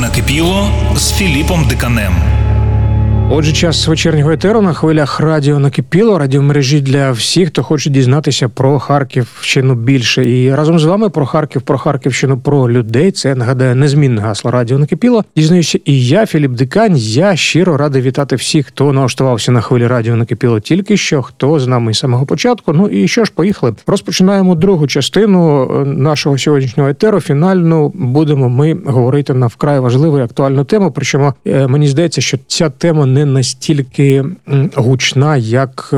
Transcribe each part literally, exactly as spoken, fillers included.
накипіло з Філіпом Диканем. Отже, час вечірнього етеру на хвилях радіо накипіло, радіомережі для всіх, хто хоче дізнатися про Харківщину більше. І разом з вами про Харків, про Харківщину, про людей. Це, нагадаю, незмінне гасло радіо накипіло. Дізнаюся і я, Філіп Дикань. Я щиро радий вітати всіх, хто налаштувався на хвилі радіо накипіло тільки що, хто з нами з самого початку. Ну і що ж, поїхали. Розпочинаємо другу частину нашого сьогоднішнього етеру. Фінальну будемо ми говорити на вкрай важливу і актуальну тему. Причому мені здається, що ця тема не настільки гучна, як,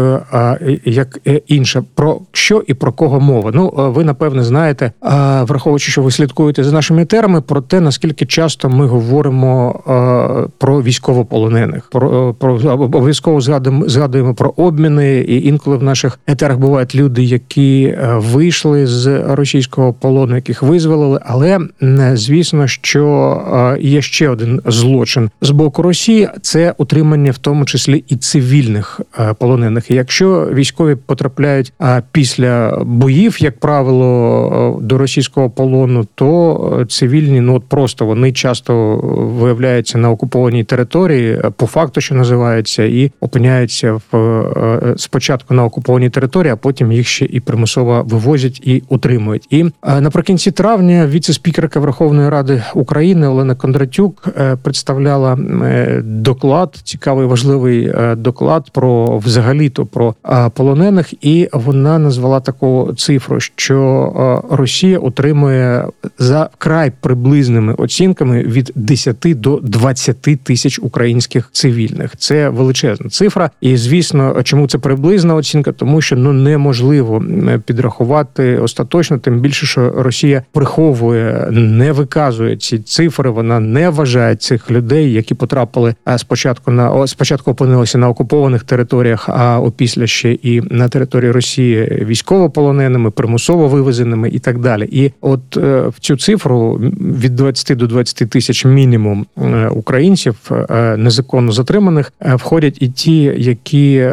як інша. Про що і про кого мова? Ну, ви, напевне, знаєте, враховуючи, що ви слідкуєте за нашими етерами, про те, наскільки часто ми говоримо про військовополонених. Про, про, обов'язково згадуємо, згадуємо про обміни, і інколи в наших етерах бувають люди, які вийшли з російського полону, яких визволили, але, звісно, що є ще один злочин з боку Росії – це утримання в тому числі і цивільних полонених. І якщо військові потрапляють після боїв, як правило, до російського полону, то цивільні, ну от просто вони часто виявляються на окупованій території, по факту, що називається, і опиняються в спочатку на окупованій території, а потім їх ще і примусово вивозять і утримують. І наприкінці травня віце-спікерка Верховної Ради України Олена Кондратюк представляла доклад, цікавий, важливий доклад про взагалі-то про полонених, і вона назвала таку цифру, що Росія отримує за край приблизними оцінками від десяти до двадцяти тисяч українських цивільних. Це величезна цифра. І, звісно, чому це приблизна оцінка? Тому що ну неможливо підрахувати остаточно, тим більше, що Росія приховує, не виказує ці цифри, вона не вважає цих людей, які потрапили спочатку на спочатку опинилися на окупованих територіях, а опісля ще і на території Росії військовополоненими, примусово вивезеними і так далі. І от в цю цифру від двадцяти до двадцяти тисяч мінімум українців незаконно затриманих входять і ті, які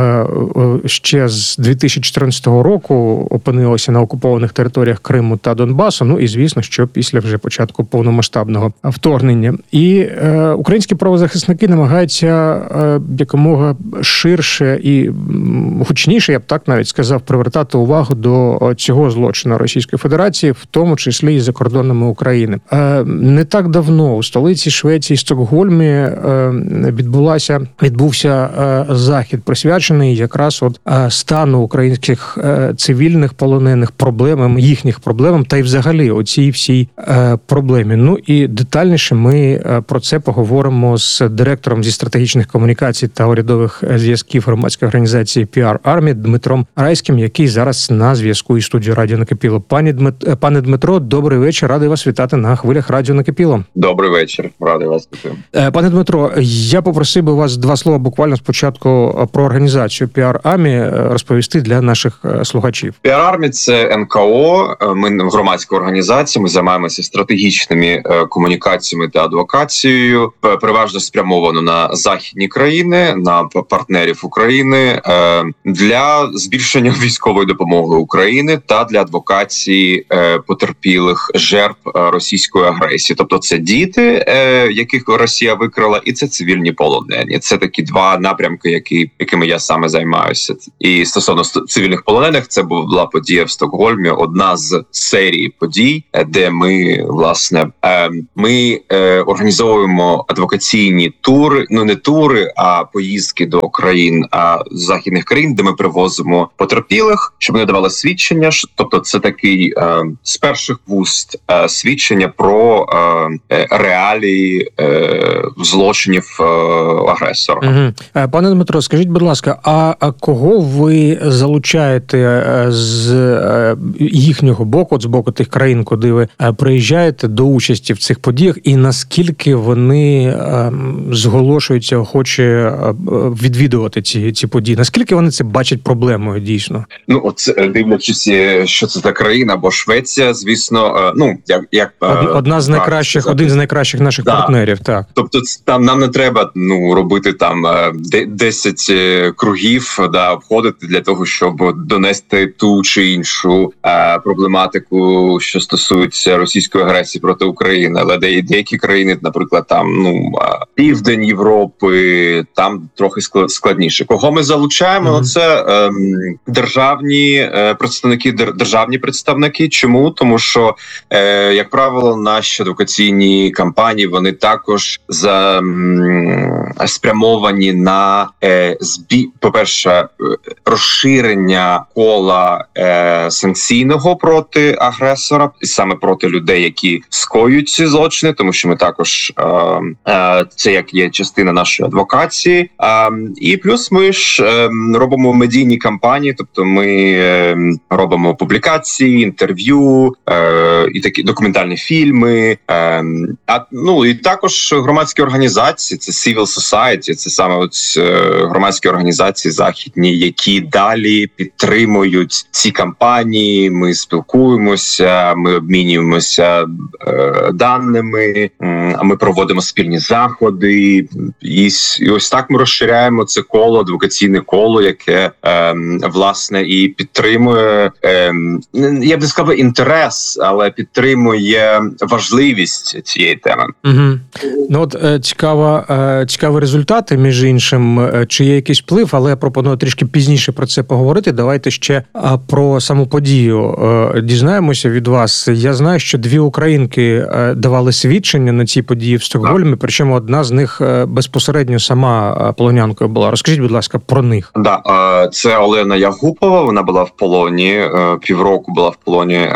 ще з дві тисячі чотирнадцятого року опинилися на окупованих територіях Криму та Донбасу, ну і звісно, що після вже початку повномасштабного вторгнення. І українські правозахисники намагаються якомога ширше і гучніше, я б так навіть сказав, привертати увагу до цього злочину Російської Федерації, в тому числі і за кордонами України. Не так давно у столиці Швеції, Стокгольмі, відбулася, відбувся захід, присвячений якраз от стану українських цивільних полонених, проблемам, їхніх проблемам, та й взагалі оцій всій проблемі. Ну і детальніше ми про це поговоримо з директором зі стратегічних комунікацій та урядових зв'язків громадської організації пі ар Армі Дмитром Райським, який зараз на зв'язку із студією Радіо Накипіло. Пані Дмит... Пане Дмитро, добрий вечір, радий вас вітати на хвилях Радіо Накипіло. Добрий вечір, радий вас вітати. Пане Дмитро, я попросив би вас два слова буквально спочатку про організацію пі ар Армі розповісти для наших слухачів. пі ар Армі – це ен ка о, ми громадська організація, ми займаємося стратегічними комунікаціями та адвокацією, переважно спрямовано на західні країни, на партнерів України для збільшення військової допомоги України та для адвокації потерпілих жертв російської агресії. Тобто це діти, яких Росія викрала, і це цивільні полонені. Це такі два напрямки, які, якими я саме займаюся. І стосовно цивільних полонених, це була подія в Стокгольмі, одна з серії подій, де ми, власне, ми організовуємо адвокаційні тури, ну не тури, а поїздки до країн а, західних країн, де ми привозимо потерпілих, щоб вони давали свідчення. Тобто це такий е, з перших вуст е, свідчення про е, реалії е, злочинів е, агресора. Угу. Пане Дмитро, скажіть, будь ласка, а, а кого ви залучаєте з е, їхнього боку, от з боку тих країн, куди ви приїжджаєте, до участі в цих подіях, і наскільки вони е, зголошують відгукуються охоче відвідувати ці, ці події? Наскільки вони це бачать проблемою дійсно? Ну, от дивлячись, що це за країна, бо Швеція, звісно, ну як як одна з найкращих, сказати, один з найкращих наших да. партнерів. Так, тобто, там нам не треба ну робити там десять кругів, да, обходити для того, щоб донести ту чи іншу е, проблематику, що стосується російської агресії проти України. Але де деякі країни, наприклад, там ну південь Європи, там трохи складніше. Кого ми залучаємо? Mm-hmm. Це е, державні е, представники, державні представники. Чому? Тому що, е, як правило, наші адвокаційні кампанії, вони також за м, спрямовані на е, збі, по-перше, розширення кола е, санкційного проти агресора, і саме проти людей, які скоюють ці злочини, тому що ми також е, е, це як є частина нашої адвокації. Е, і плюс ми ж е, робимо медійні кампанії, тобто ми е, робимо публікації, інтерв'ю е, і такі документальні фільми. Е, а ну і також громадські організації, це Civil Society, це саме ось е, громадські організації західні, які далі підтримують ці кампанії. Ми спілкуємося, ми обмінюємося е, даними, а ми проводимо спільні заходи. І, і ось так ми розширяємо це коло, адвокаційне коло, яке е, власне і підтримує, е, я б не сказав інтерес, але підтримує важливість цієї теми. Угу. Ну от е, цікава, е, цікаві результати, між іншим, е, чи є якийсь вплив, але я пропоную трішки пізніше про це поговорити. Давайте ще а, про саму подію е, дізнаємося від вас. Я знаю, що дві українки е, давали свідчення на цій події в Стокгольмі, причому одна з них е, безпосередньо сама полонянкою була. Розкажіть, будь ласка, про них. Да, е, це Олена Ягупова, вона була в полоні, е, півроку була в полоні е,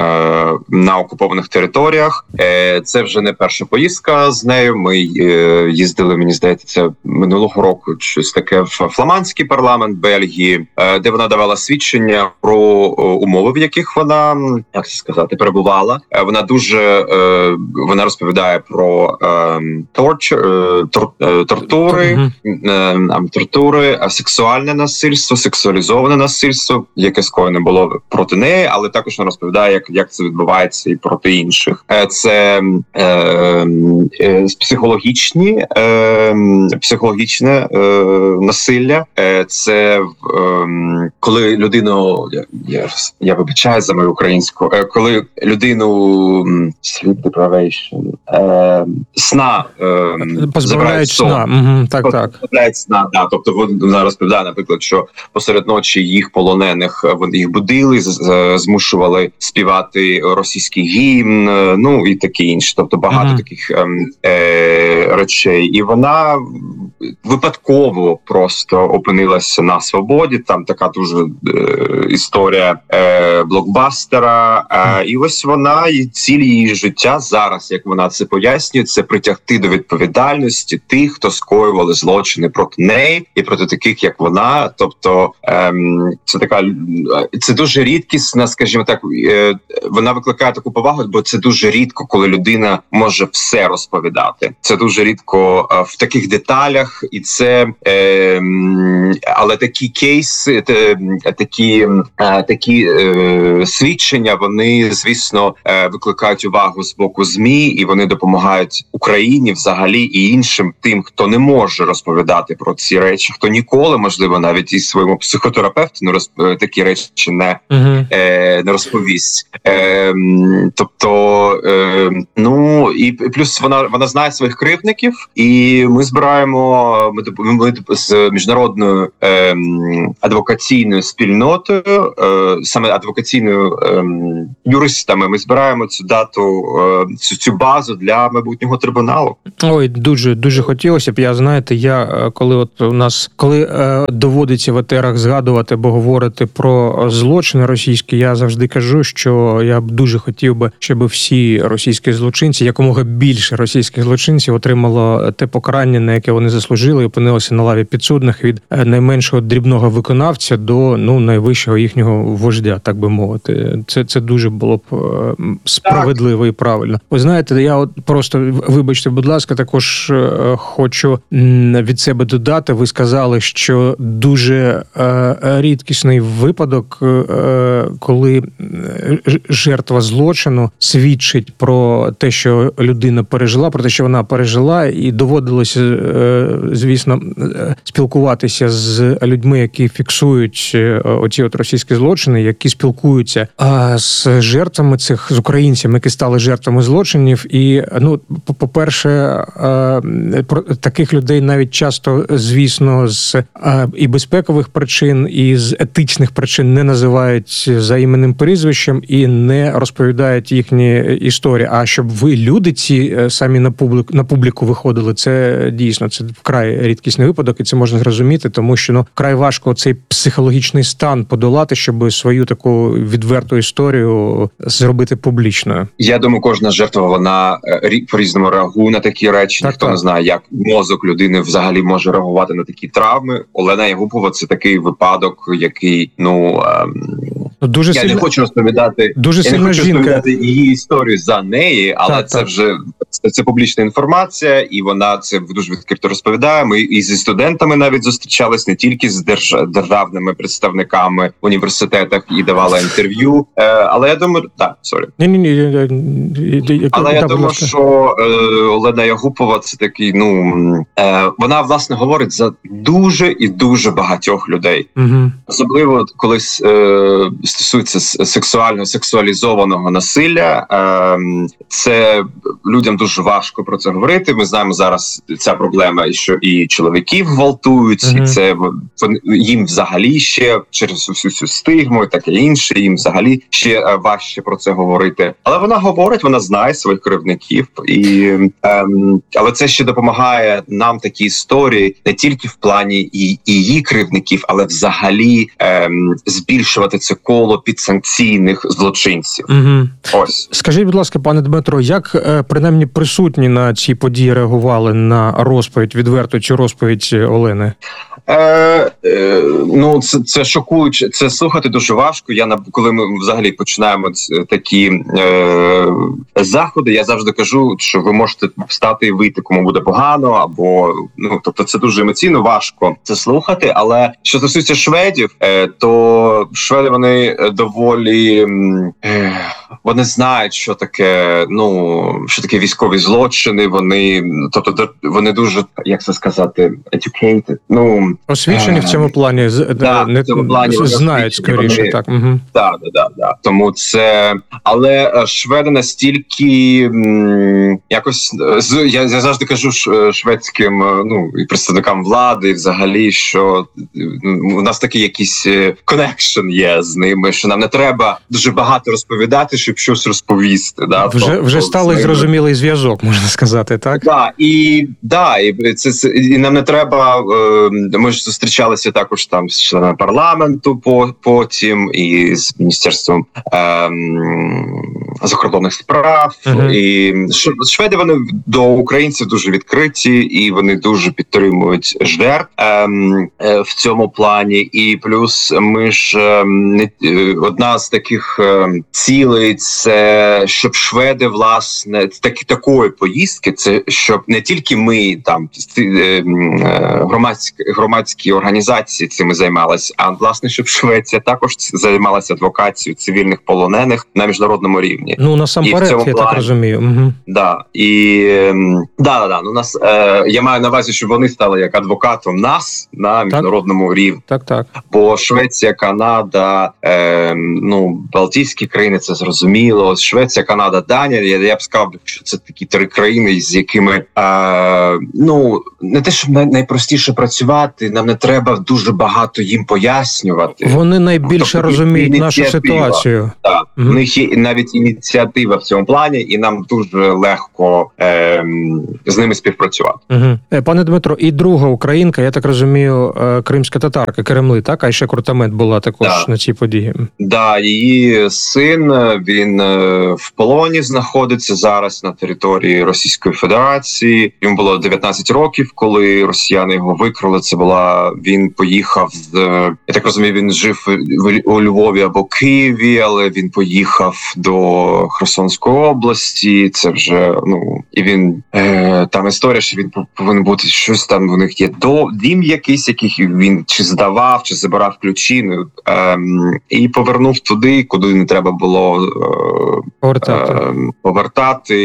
на окупованих територіях. Е, це вже не перша поїздка з нею. Ми е, їздили, мені здається, це минулого року, щось таке в фламандський парламент Бельгії, е, де вона давала свідчення про умови, в яких вона, як це сказати, перебувала. Е, вона дуже, е, вона розповідає про е, торч, е, тор, е, тортури, е, тортури, сексуальне насильство, сексуалізоване насильство, яке скоєне було проти неї, але також вона розповідає, як, як це відбувається і проти інших. Е, це е, е, психологічні, е, психологічне е, насилля. Е, це е, коли людину, я, я, я вибачаю за мою українську, е, коли людину sleep deprivation, е, сна е, позбавляють сна. Угу, так, так. Позбавляють сна, да. Тобто вона розповідає, наприклад, що посеред ночі їх полонених, вони їх будили, змушували співати російський гімн, ну і таке інше. Тобто багато uh-huh. таких е, речей. І вона випадково просто опинилася на свободі. Там така дуже е, історія е, блокбастера. Е, і ось вона, і ціль її життя зараз, як вона це пояснює, це притягти до відповідальності тих, хто скоювали злочини проти неї і проти таких, як вона. Тобто ем, це така, це дуже рідкісна, скажімо так, е, вона викликає таку повагу, бо це дуже рідко, коли людина може все розповідати. Це дуже рідко е, в таких деталях, і це, е, але такі кейси, те, такі, е, такі е, свідчення, вони, звісно, е, викликають увагу з боку ЗМІ, і вони допомагають Україні взагалі і іншим тим, хто не може розповідати про ці речі, хто ніколи, можливо, навіть і своєму психотерапевту не розп... такі речі не, uh-huh. е, не розповість. Е, тобто, е, ну, і плюс вона, вона знає своїх кривдників, і ми збираємо, ми, ми з міжнародною е, адвокаційною спільнотою, е, саме адвокаційною е, юристами, ми збираємо цю дату, е, цю, цю базу для майбутнього трибуналу. Ой, дуже, дуже хотілося б. Я, знаєте, я, коли от у нас, коли е, доводиться в етерах згадувати або говорити про злочини російські, я завжди кажу, що я б дуже хотів би, щоб всі російські злочинці, якомога більше російських злочинців отримало те покарання, на яке вони заслуговують. заслужили і опинилися на лаві підсудних від найменшого дрібного виконавця до ну найвищого їхнього вождя, так би мовити. Це це дуже було б справедливо і правильно. Ви знаєте, я от просто вибачте, будь ласка, також хочу від себе додати. Ви сказали, що дуже рідкісний випадок, коли жертва злочину свідчить про те, що людина пережила, про те, що вона пережила, і доводилося, звісно, спілкуватися з людьми, які фіксують оці от російські злочини, які спілкуються з жертвами цих, з українцями, які стали жертвами злочинів. І, ну, по-перше, таких людей навіть часто, звісно, з і безпекових причин, і з етичних причин не називають за іменним прізвищем і не розповідають їхні історії. А щоб ви, люди ці, самі на публіку, на публіку виходили, це дійсно, це вкрай рідкісний випадок, і це можна зрозуміти, тому що, ну, вкрай важко цей психологічний стан подолати, щоб свою таку відверту історію зробити публічною. Я думаю, кожна жертва, вона по-різному реагує на такі речі. Так, Ніхто так. не знає, як мозок людини взагалі може реагувати на такі травми. Олена Ягупова – це такий випадок, який, ну, ем... дуже я сильно... не хочу розповідати, дуже я не сильна хочу жінка. розповідати її історію за неї, але так, це так. вже це, це публічна інформація, і вона це дуже відкрито розповідає. Ми і зі студентами навіть зустрічались, не тільки з держ... державними представниками в університетах і давала інтерв'ю. Е, але я думаю, так, сорі. Ні, ні, ні. Але я думаю, що е, Олена Ягупова це такий, ну, е, вона, власне, говорить за дуже і дуже багатьох людей. Угу. Особливо, коли е, стосується сексуально сексуалізованого насилля, е, це людям дуже важко про це говорити. Ми знаємо зараз ця проблема, що і чоловіків гвалтують, угу. і це їм взагалі ще через всю цю стигму і таке інше, їм взагалі ще важче про це говорити. Але вона говорить, вона знає своїх керівників, і ем, але це ще допомагає нам такі історії не тільки в плані і, і її керівників, але взагалі ем, збільшувати це коло підсанкційних злочинців. Угу. Ось. Скажіть, будь ласка, пане Дмитро, як принаймні присутні на цій події реагували на розповідь, відверту цю розповідь Олени? Е, е, ну, це, це шокуюче, це слухати дуже важко. Я, коли ми взагалі починаємо такі е, заходи, я завжди кажу, що ви можете встати і вийти, кому буде погано, або, ну, тобто це дуже емоційно важко це слухати, але що стосується шведів, е, то шведи, вони доволі, е, вони знають, що таке, ну, що таке військові злочини, вони, тобто, вони дуже, як це сказати, educated, ну, освічені в цьому плані, да, не, в цьому плані знають скоріше, вони, так. Угу. Так, да, да, да. Тому це, але шведи настільки м, якось, з я, я завжди кажу шведським, ну, і представникам влади, і взагалі, що ну, у нас такий якийсь коннекшн є з ними, що нам не треба дуже багато розповідати, щоб щось розповісти. Да? Вже, тобто, вже стали зрозумілий зв'язок, можна сказати, так? Да, і, да, і, це, це, і нам не треба, е, ми ж зустрічалися також там з членами парламенту по, потім, і з Міністерством е, закордонних справ. Uh-huh. І шведи, вони до українців дуже відкриті, і вони дуже підтримують жертв е, е, в цьому плані. І плюс ми ж, е, не, одна з таких е, цілей, це щоб шведи, власне, такі, такої поїздки, це щоб не тільки ми там громадські, громадські організації цими займалися, а власне, щоб Швеція також займалася адвокацією цивільних полонених на міжнародному рівні. Ну, насамперед, я плані, так розумію. Угу. Да, і да, да, да, ну, нас, е, я маю на увазі, щоб вони стали як адвокатом нас на міжнародному так. рівні. Так, так. Бо Швеція, Канада, е, ну, Балтійські країни, це зрозуміло. Швеція, Канада, Данія, я, я б сказав, що це такі три країни, з якими, е, ну, не те, щоб найпростіше працювати, нам не треба дуже багато їм пояснювати. Вони найбільше тобто, розуміють нашу ситуацію. Так, mm-hmm. У них є навіть ініціатива в цьому плані, і нам дуже легко е, з ними співпрацювати. Угу. Пане Дмитро, і друга українка, я так розумію, кримська татарка Керемли, так? А ще Куртамет була також да. на цій події. Да, її син, він в полоні знаходиться зараз на території Російської Федерації. Йому було дев'ятнадцять років, коли росіяни його викрали. Це була, він поїхав з, я так розумію, він жив у Львові або Києві, але він поїхав до Херсонської області. Це вже, ну, і він, е, там історія, що він повинен бути щось там, у них є до, дім якийсь, який він чи здавав, чи забирав ключі, ну, е, і повернув туди, куди не треба було е, повертати. Е, повертати.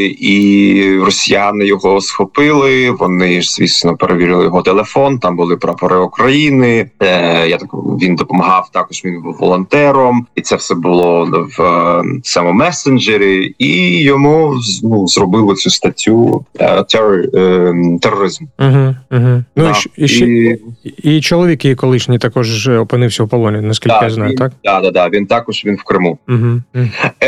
І росіяни його схопили, вони ж, звісно, перевірили його телефон, там були прапори України, е, я так, він допомагав, також він був волонтером, і це все було в е, самому месенджері, і йому, ну, зробили цю статтю е, терор, е, тероризм. Угу, угу. Ну, да. і, і, і, і чоловік її колишній також опинився в полоні, наскільки да, я знаю, він, так? Так, да, да, він також, він в Криму. Угу, угу.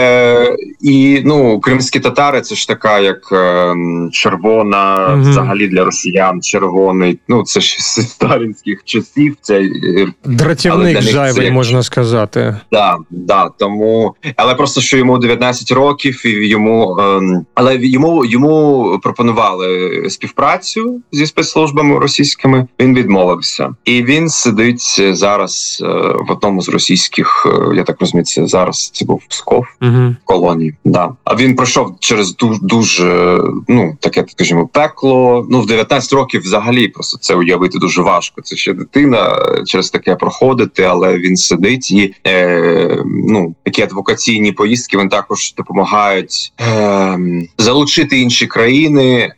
Е, і, ну, кримські татари, це ж така, як е, червона, угу. взагалі для росіян, червоний, ну, це ж з сталінських часів. Це, дратівник зайвий, це, можна сказати. Так, да, да, тому, але просто, що йому дев'ятнадцять років, і йому, е, але йому, йому пропонували співпрацю зі спецслужбами російськими, він відмовився. І він сидить зараз е, в одному з російських, е, я так розумію, це зараз це був Псков, угу. в колонії. Да. А він пройшов через дуже, дуже, ну, таке, скажімо, пекло. Ну, в дев'ятнадцять років взагалі просто це уявити дуже важко. Це ще дитина через таке проходити, але він сидить і, е, ну, такі адвокаційні поїздки, вони також допомагають е, залучити інші країни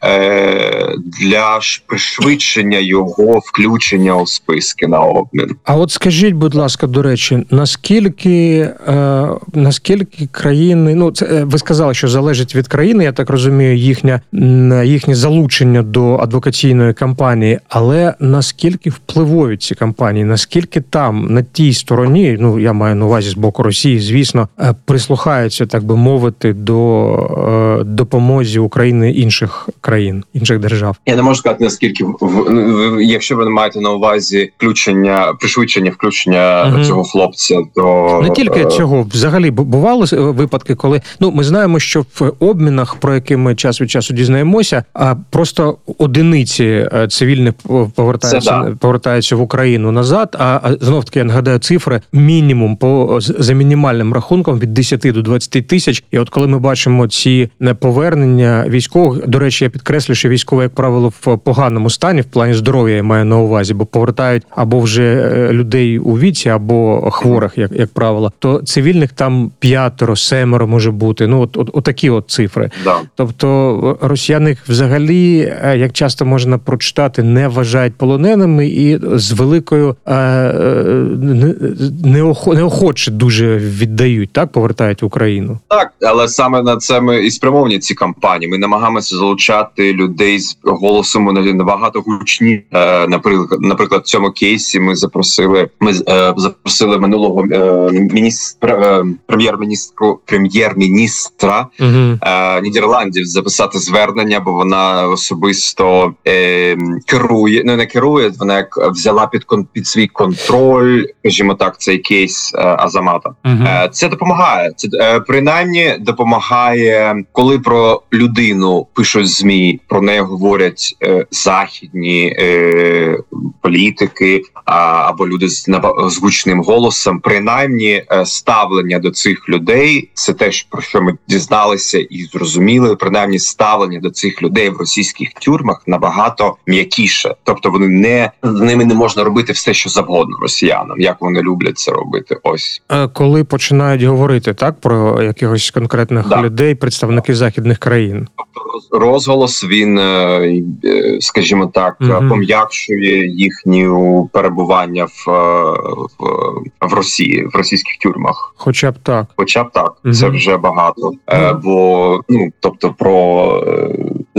е, для пришвидшення його включення у списки на обмін. А от скажіть, будь ласка, до речі, наскільки, е, наскільки країни, ну, це, ви сказали, що залежить від країни, я так розумію, їхня, їхнє залучення до адвокаційної кампанії, але наскільки впливові ці кампанії, наскільки там, на тій стороні, ну, я маю на увазі з боку Росії, звісно, прислухаються, так би мовити, до е, допомозі України інших країн, інших держав? Я не можу сказати, наскільки, якщо ви маєте на увазі включення, пришвидшення включення угу. цього хлопця до... Не тільки цього, взагалі, бували випадки, коли, ну, ми знаємо, що в обмінах, про які ми час від часу дізнаємося, а просто одиниці цивільних повертаються, да. повертаються в Україну назад, а знов таки, я нагадаю цифри, мінімум по, за мінімальним рахунком від десяти до двадцяти тисяч. І от коли ми бачимо ці повернення військових, до речі, я підкреслю, що військові, як правило, в поганому стані, в плані здоров'я я маю на увазі, бо повертають або вже людей у віці, або хворих, як, як правило, то цивільних там п'ятеро, семеро може бути. Ну, от, от, от такі от цифри. Да. Тобто росіяни взагалі, як часто можна прочитати, не вважають полоненими і з великою е, неохоче дуже віддають, так, повертають в Україну. Так, але саме на це ми і спрямовані ці кампанії. Ми намагаємося залучати людей з голосом набагато гучні. Е, наприклад, наприклад, в цьому кейсі ми запросили, ми е, запросили минулого е, міністра, е, прем'єр-міністру, прем'єр-міністра угу. е, Нідерландів записати звернення, бо вона особисто е, керує, не, не керує, вона як взяла під, під свій контроль, скажімо так, цей кейс е, Азамата. Угу. Е, це допомагає. Це е, принаймні допомагає, коли про людину пишуть ЗМІ, про неї говорять е, західні е, політики а, або люди з, з гучним голосом. Принаймні е, ставлення до цих людей, це те, про що ми дізналися і зрозуміли, принаймні ставлення до цих людей в російських тюрмах набагато м'якіше. Тобто вони не, з ними не можна робити все, що завгодно росіянам, як вони люблять це робити. Ось. Коли починають говорити, так, про якихось конкретних да. людей, представники західних країн. Тобто розголос, він, скажімо так, угу. пом'якшує їхнє перебування в, в, в Росії, в російських тюрмах. Хоча б так. Хоча б так. Угу. Це вже багато. Угу. Бо, ну, тобто про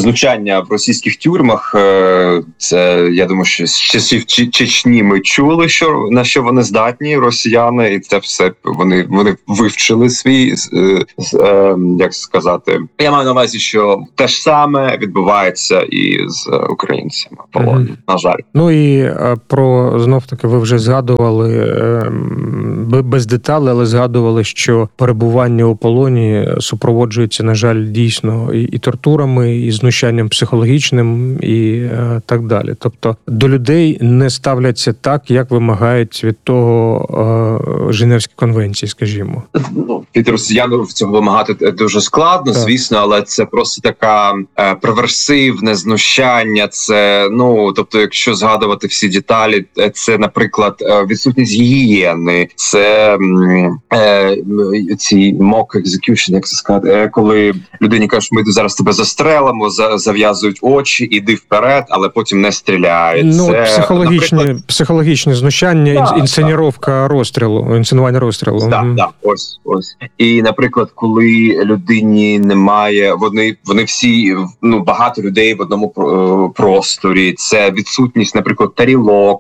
знущання в російських тюрмах. Е, це я думаю, що з часів Чечні ми чули, що на що вони здатні, росіяни, і це все вони вони вивчили свій е, е, як сказати. Я маю на увазі, що те ж саме відбувається і з українцями в полоні. Mm-hmm. На жаль, ну і про знов таки ви вже згадували е, без деталей, але згадували, що перебування у полоні супроводжується, на жаль, дійсно і, і тортурами, і знущанням психологічним, і е, так далі. Тобто до людей не ставляться так, як вимагають від того е, Женевські конвенції, скажімо. Ну, від росіян цього вимагати дуже складно, так. Звісно, але це просто така е, перверсивне знущання. Це, ну, тобто, якщо згадувати всі деталі, це, наприклад, відсутність гігієни, це е, ці mock execution, як це сказати, коли людині кажуть, ми зараз тебе застрелимо, зав'язують очі, іди вперед, але потім не стріляють. Ну, це, психологічні, наприклад... психологічні знущання, да, інсценіровка розстрілу, інсценування розстрілу. Так, так, да, ось, ось. І, наприклад, коли людині немає, вони, вони всі, ну, багато людей в одному просторі, це відсутність, наприклад, тарілок,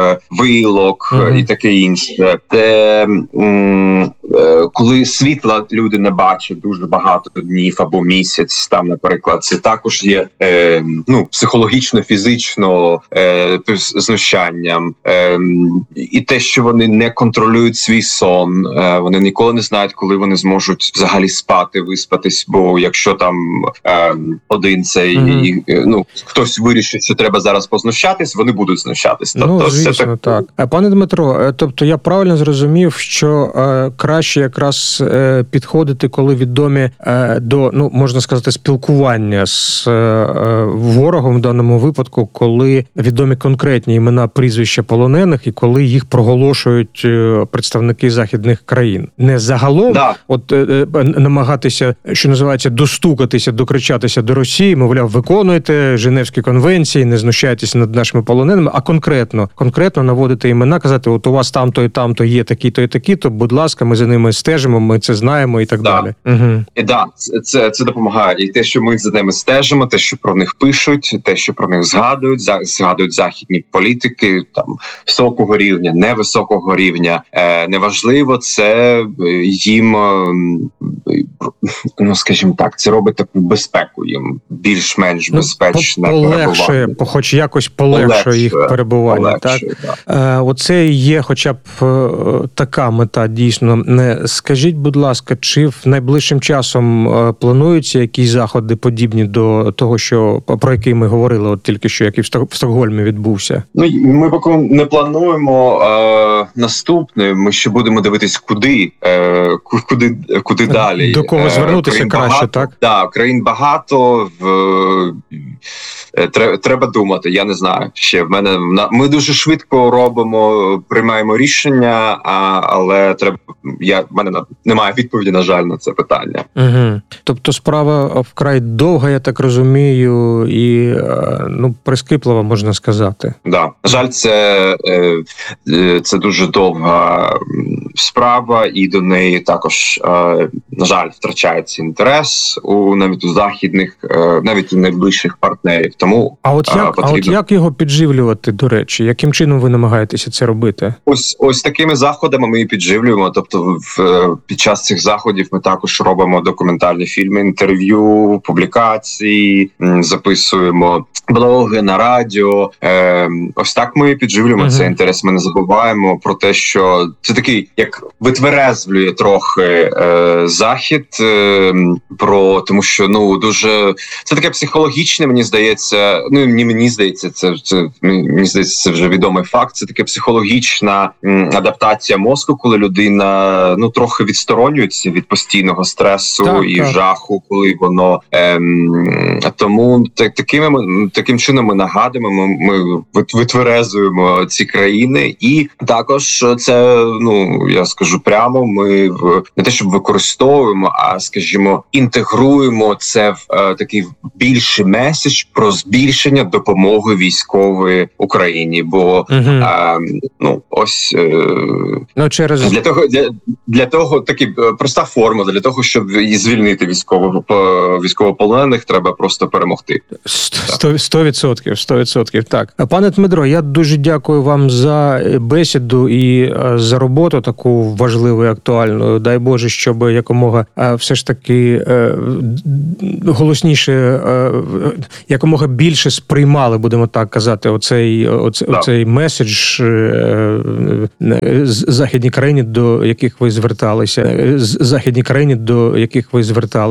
вилок mm-hmm. і таке інше. Це, м- коли світла люди не бачать дуже багато днів або місяць, там, наприклад, це також є е, ну, психологічно, фізично е, знущанням. Е, і те, що вони не контролюють свій сон, е, вони ніколи не знають, коли вони зможуть взагалі спати, виспатись, бо якщо там е, один цей, mm-hmm. і, ну, хтось вирішить, що треба зараз познущатись, вони будуть знущатись. Тобто, ну, звісно, це так. так. Пане Дмитро, тобто я правильно зрозумів, що е, краще якраз е, підходити, коли відомі е, до, ну, можна сказати, спілкування з е, ворогом в даному випадку, коли відомі конкретні імена, прізвища полонених і коли їх проголошують е, представники західних країн. Не загалом да. от е, е, намагатися, що називається, достукатися, докричатися до Росії, мовляв, виконуйте Женевські конвенції, не знущайтеся над нашими полоненими, а конкретно, конкретно наводити імена, казати, от у вас там-то і там-то є такі-то і такі-то, будь ласка, ми за ними стежимо, ми це знаємо і так да. далі. Угу. І да, це, це допомагає. І те, що ми за ними стежимо, те, що про них пишуть, те, що про них згадують, згадують західні політики, там, високого рівня, невисокого рівня, е, неважливо, це їм, ну, скажімо так, це робить таку безпеку їм, більш-менш безпечне ну, полегшує, хоч якось полегшує, полегшує їх перебування. Полегшує, так? Да. Е, оце є хоча б е, така мета, дійсно. Не скажіть, будь ласка, чи в найближчим часом е, плануються якісь заходи подібні до того, що про який ми говорили, от тільки що, який в, Сток- в Стокгольмі відбувся? Ну, ми поки не плануємо е, наступне, ми ще будемо дивитись, куди, е, куди, куди далі. До кого звернутися е, краще, багато, так? Так, країн багато, в, е, треба, треба думати, я не знаю. Ще в мене, ми дуже швидко робимо, приймаємо рішення, а, але треба, я, в мене немає відповіді, на жаль, на це питання. Угу. Тобто справа вкрай довга, я так розумію, і, ну, прискіплива, можна сказати. Да. На жаль, це, це дуже довга справа, і до неї також, на жаль, втрачається інтерес у навіть у західних, навіть у найближчих партнерів. Тому а от як, потрібно... а от як його підживлювати, до речі? Яким чином ви намагаєтеся це робити? Ось, ось такими заходами ми і підживлюємо. Тобто в, під час цих заходів ми також робимо документальні фільми, інтерв'ю, публікації, записуємо блоги на радіо. Е, ось так ми підживлюємо uh-huh. цей інтерес. Ми не забуваємо про те, що це такий, як витверезвлює трохи е, захід, е, про тому, що, ну, дуже це таке психологічне, мені здається. Ну, не мені здається, це це мені здається, це вже відомий факт. Це таке психологічна м, адаптація мозку, коли людина, ну, трохи відсторонюється від постійного стресу так, і так. жаху, коли воно ем, тому так, такими ми таким чином ми нагадуємо, ми, ми витверезуємо ці країни, і також це, ну, я скажу прямо, ми в не те, щоб використовуємо, а скажімо, інтегруємо це в е, такий більший меседж про збільшення допомоги військової Україні. Бо Угу. е, ну ось е, Ну, через... для того для, для того такі проста формула для того, щоб і звільнити військового військовополонених, треба просто перемогти. Сто відсотків, сто відсотків. Так, пане Дмитро, я дуже дякую вам за бесіду і за роботу таку важливу і актуальну. Дай Боже, щоб якомога все ж таки голосніше, якомога більше сприймали, будемо так казати, оцей, оцей, да. оцей меседж західній країні, до яких ви зверталися, західній країні, до яких ви зверталися.